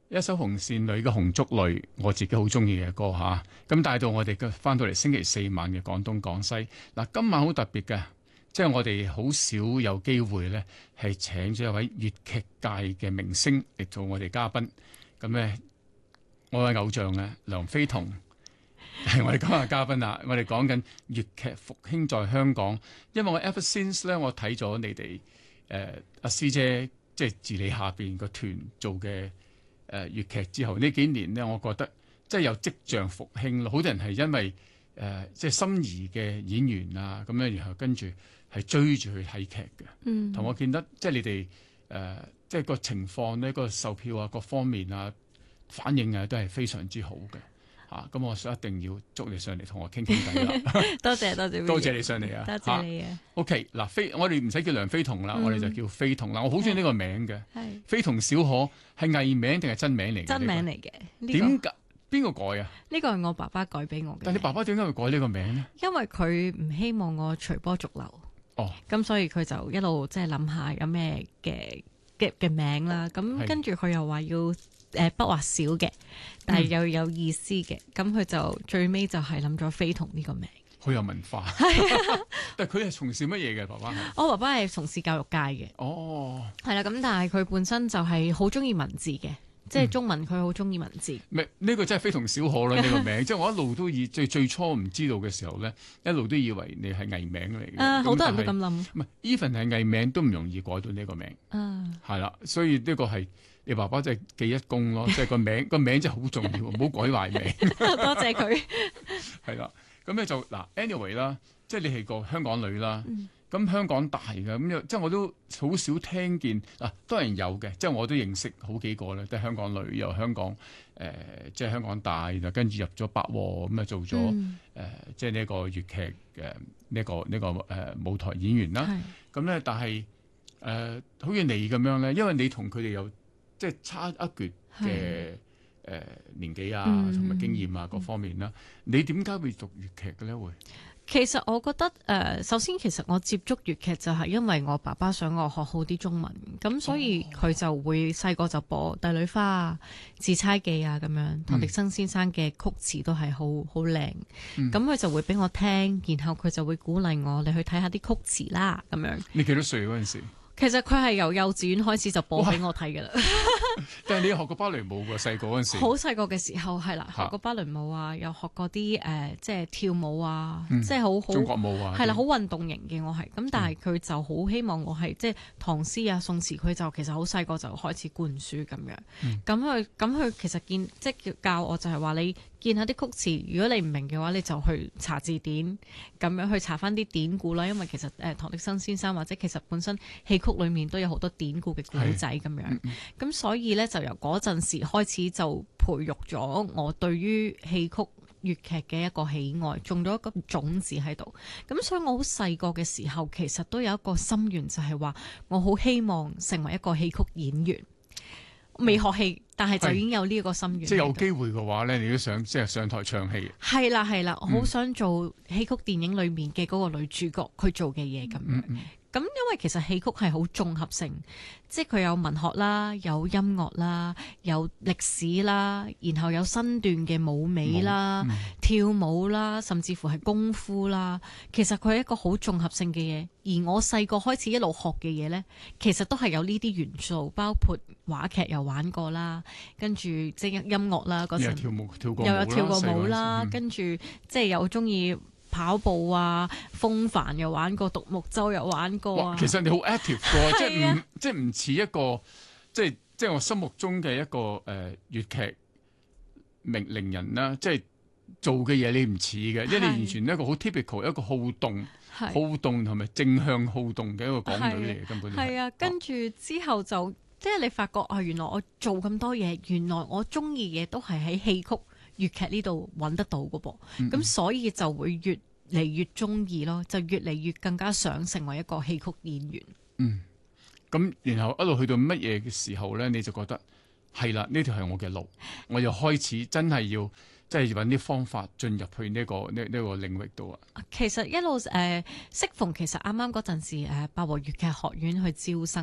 一首紅線女嘅紅燭淚，我自己好中意嘅歌吓。咁帶到我哋嘅翻到嚟星期四晚嘅廣東廣西。嗱，今晚好特別嘅，即係我哋好少有機會咧，係請咗一位粵劇界嘅明星嚟做我哋嘉賓。咁咧，我嘅偶像啊，梁飛彤係我哋今日嘅嘉賓啦。我哋講緊粵劇復興在香港，因為我 ever since 咧，我睇咗你哋阿師姐即係治理下邊個團做嘅。粵劇之後呢幾年呢，我覺得即係有跡象復興咯。好多人係因為即係心儀嘅演員啊咁樣，然後跟住係追住去睇劇嘅。同我見得即係你哋即係個情況呢，個售票啊各方面啊反應啊都係非常之好嘅。咁我一定要捉你上嚟同我傾傾偈啦。 多謝你上嚟啊！多謝你啊 ！OK 嗱，我哋唔使叫梁飛彤啦，我哋就叫飛彤啦。我好中意呢個名嘅。係飛彤小可係藝名定係真名嚟嘅？ 真名嚟嘅。 點解？邊個改啊？ 呢個係我爸爸改俾我嘅。 但你爸爸點解會改呢個名呢？ 因為佢唔希望我隨波逐流。哦。咁所以佢就一路即係諗下有咩嘅名啦。咁跟住佢又話要。筆畫少嘅，但係又有意思嘅，咁佢就最尾就係諗咗飛彤呢個名， 好有文化。但係佢係從事乜嘢嘅？爸爸係我爸爸係從事教育界嘅。哦，係啦，咁但係佢本身就係好中意文字嘅，即係中文佢好中意文字。 呢個真係飛彤小可啦，呢個名，即係我一路都最初唔知道嘅時候咧，一路都以為你係藝名嚟嘅。 好多人都咁諗。 唔係 even 係藝名都唔容易改到呢個名。係啦，所以呢個係。你爸爸真係記一功咯，即係個名真係好重要，唔好改壞名。 多謝佢。 係啦，咁咧就嗱 ，anyway 啦，即係你係個香港女啦，咁香港大嘅，咁即係我都好少聽見嗱，當然有嘅，即係我都認識好幾個咧，都係香港女，由香港即係香港大，就跟住入咗百和咁啊，做咗即係呢個粵劇嘅呢個舞台演員啦。咁咧，但係好似你咁樣咧，因為你同佢哋有即係差一橛嘅年紀啊，同埋經驗啊各方面啦。你點解會讀粵劇嘅咧？會其實我覺得首先其實我接觸粵劇就係因為我爸爸想我學好啲中文，咁所以佢就會細個就播《帝女花》啊、《自釵記》啊咁樣。唐滌生先生嘅曲詞都係好靚，咁佢就會俾我聽，然後佢就會鼓勵我你去睇下啲曲詞啦咁樣。 你幾多歲嗰陣時？ 其實佢係由幼稚園開始就播俾我睇㗎啦。 但係你有學過芭蕾舞㗎？細個嗰陣時， 好細個嘅時候係啦，學過芭蕾舞啊，又學過啲即係跳舞啊，即係好中國舞啊， 係啦，好運動型嘅我係。咁但係佢就好希望我係即係唐詩啊、宋詞，佢就其實好細個就開始灌輸咁樣。咁佢其實即係教我就係話你見下啲曲詞，如果你唔明嘅話，你就去查字典，咁樣去查翻啲典故啦。因為其實唐滌生先生或者其實本身戲曲裏面都有好多典故嘅古仔咁樣。咁所以咧就由嗰陣時開始就培育咗我對於戲曲粵劇嘅一個喜愛，種咗一個種子喺度。咁所以我好細個嘅時候，其實都有一個心願，就係話我好希望成為一個戲曲演員。未學戲，但係就已經有呢個心願。 即係有機會嘅話咧，你都想即係上台唱戲。係啦，我好想做戲曲電影裏面嘅嗰個女主角，佢做嘅嘢咁樣。咁因為其實戲曲係好綜合性，即係佢有文學啦，有音樂啦，有歷史啦，然後有身段嘅舞美啦、跳舞啦，甚至乎係功夫啦。其實佢係一個好綜合性嘅嘢。而我細個開始一路學嘅嘢呢，其實都係有呢啲元素，包括話劇又玩過啦，跟住即係音樂啦，嗰陣又有跳過舞啦，跟住即係又中意跑步啊，風帆又玩過，獨木舟又玩過啊。 其實你好 active 㗎，即係唔似一個即係我心目中嘅一個粵劇名人啦，即係做嘅嘢你唔似嘅，因為你完全一個好 typical 一個好動同埋正向好動嘅一個港女嚟嘅，根本係啊。跟住之後就即係你發覺原來我做咁多嘢，原來我中意嘅都係喺戲曲粵劇呢度揾得到嘅噃。咁所以就會越嚟越中意咯，就越嚟越更加想成為一個戲曲演員。 咁然後一路去到乜嘢嘅時候咧，你就覺得係啦，呢條係我嘅路，我又開始真係要即係揾啲方法進入去呢個領域度啊。 其實一路適逢其實啱啱嗰陣時百和粵劇學院去招生嘅，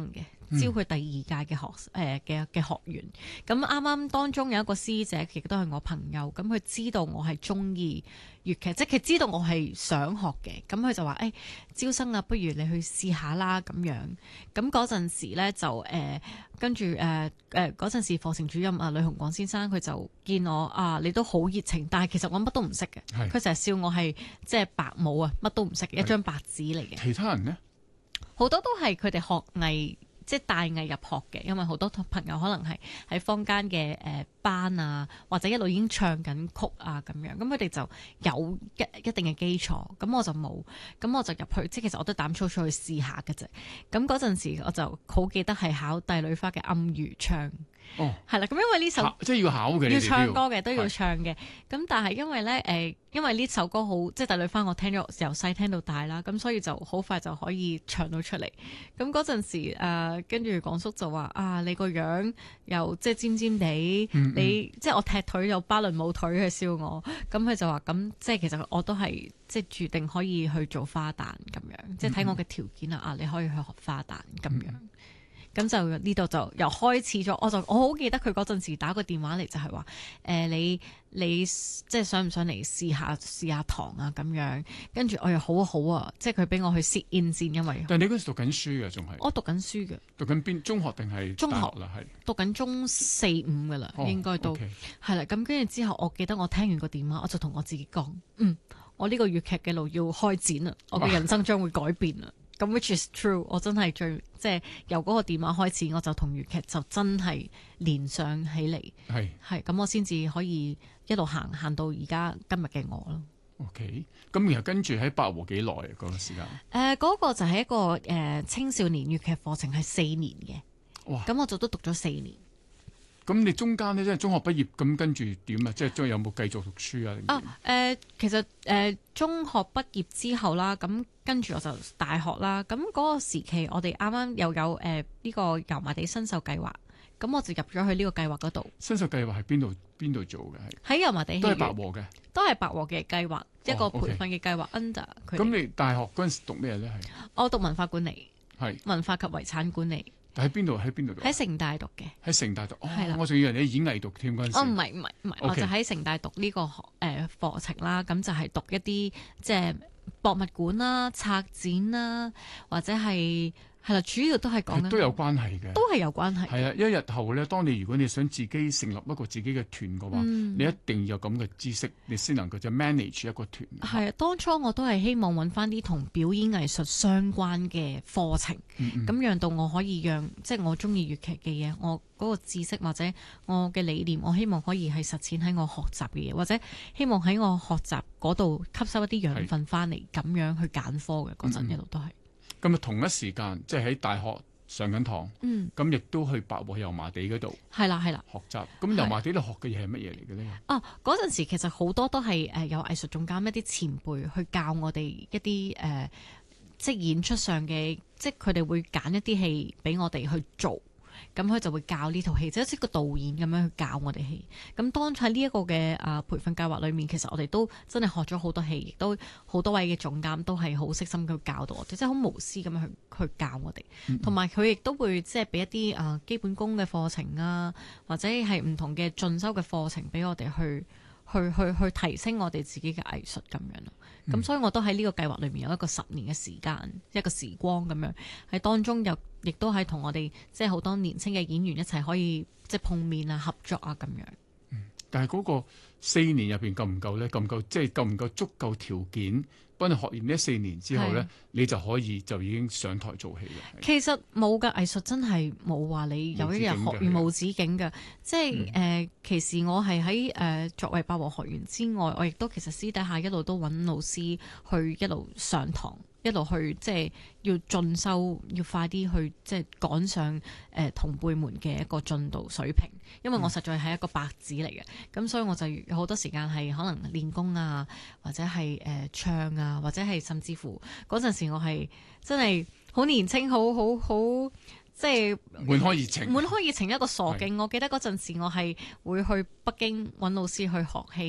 招佢第二屆嘅學員。咁啱啱當中有一個師姐，亦都係我朋友，咁佢知道我係中意粵劇，即係佢知道我係想學嘅，咁佢就話招生啊，不如你去試下啦咁樣。咁嗰陣時咧就跟住嗰陣時課程主任呂洪廣先生佢就見我你都好熱情，但係其實我乜都唔識嘅，佢成日笑我係即係白帽啊，乜都唔識嘅，一張白紙嚟嘅。 其他人呢？ 好多都係佢哋學藝，即係帶藝入學嘅，因為好多朋友可能係喺坊間嘅班啊，或者一路已經唱緊曲啊咁樣，咁佢哋就有一定嘅基礎，咁我就冇，咁我就入去，即係其實我都膽粗粗去試下嘅啫。咁嗰陣時我就好記得係考帝女花嘅暗魚唱。 哦， 係啦，咁因為呢首即係要考嘅， 要唱歌嘅都要唱嘅。咁但係因為咧因為呢首歌好即係帝女花，我聽咗由細聽到大啦，咁所以就好快就可以唱到出嚟。咁嗰陣時跟住廣叔就話你個樣又即係尖尖地，你即係我踢腿又芭蕾舞腿去笑我，咁佢就話咁即係其實我都係即係注定可以去做花旦咁樣，即係睇我嘅條件你可以去學花旦咁樣。咁就呢度就由開始咗，我好記得佢嗰陣時打個電話嚟就係話你即係想唔想嚟試下堂啊咁樣，跟住我又好啊，即係佢俾我去 sit in 先，因為但係你嗰時讀緊書嘅仲係？ 我讀緊書嘅，讀緊邊中學定係中學啦？係讀緊中4、5噶啦，應該都係啦。咁跟住之後，我記得我聽完個電話，我就同我自己講，我呢個粵劇嘅路要開展啦，我嘅人生將會改變啦。咁 which is true， 我真係即係由嗰個電話開始，我就同粵劇就真係連上起嚟，係咁我先至可以一路行到而家今日嘅我咯。 OK， 咁然後跟住喺百和幾耐啊？嗰個時間嗰個就係一個青少年粵劇課程係4年嘅，哇！咁我就都讀咗4年。 咁你中間咧，即係中學畢業，咁跟住點啊？即係有冇繼續讀書啊？ 其實中學畢業之後啦，咁跟住我就大學啦。咁嗰個時期，我哋啱啱又有呢個油麻地新秀計劃，咁我就入咗去呢個計劃嗰度。新秀計劃係邊度做嘅？ 喺油麻地都係百和嘅， 都係百和嘅計劃，一個培訓嘅計劃 under 佢。 咁你大學嗰陣時讀咩咧？係我讀文化管理， 係文化及遺產管理。 喺邊度？喺邊度讀？ 喺城大讀嘅。喺城大讀，我仲以為你演藝讀添嗰陣時。 唔係，我就喺城大讀呢個課程啦。咁就係讀一啲即係博物館啦、策展啦，或者係啦，主要都係講緊都有關係嘅， 都係有關係。 係啊，一日後咧，如果你想自己成立一個自己嘅團嘅話，你一定要有咁嘅知識，你先能夠就 manage 一個團。 係啊，當初我都係希望揾翻啲同表演藝術相關嘅課程，咁讓到我可以即係我中意粵劇嘅嘢，我嗰個知識或者我嘅理念，我希望可以係實踐喺我學習嘅嘢，或者希望喺我學習嗰度吸收一啲養分翻嚟，咁樣去揀科嘅嗰陣一路都係。咁同一時間，即係喺大學上緊堂，咁亦都去百和油麻地嗰度， 係啦學習。咁油麻地度學嘅嘢係乜嘢嚟嘅咧？ 嗰陣時其實好多都係有藝術總監一啲前輩去教我哋一啲即係演出上嘅，即係佢哋會揀一啲戲俾我哋去做。咁佢就會教呢套戲，即係好似個導演咁樣去教我哋戲。咁當喺呢一個嘅培訓計劃裏面，其實我哋都真係學咗好多戲，亦都好多位嘅總監都係好悉心去教導我哋，即係好無私咁樣去教我哋。同埋佢亦都會即係俾一啲基本功嘅課程啊，或者係唔同嘅進修嘅課程俾我哋去提升我哋自己嘅藝術咁樣咯。咁所以我都喺呢個計劃裏面有一個10年嘅時間，一個時光咁樣喺當中亦都係同我哋即係好多年輕嘅演員一齊可以即係碰面啊、合作啊咁樣。 但係嗰個4年入邊夠唔夠咧？夠唔夠即係夠唔夠足夠條件？幫你學完呢4年之後咧，你就可以就已經上台做戲啦。 其實冇㗎，藝術真係冇話你有一日學完無止境嘅。即係其實我係喺作為百和學員之外，我亦都其實私底下一路都揾老師去一路上堂。一路去即係要進修，要快啲去即係趕上同輩們嘅一個進度水平，因為我實在係一個白紙嚟嘅，咁所以我就有好多時間係可能練功啊，或者係唱啊，或者係甚至乎嗰陣時我係真係好年青，好即係滿開熱情一個傻勁。我記得嗰陣時我係會去北京揾老師去學戲。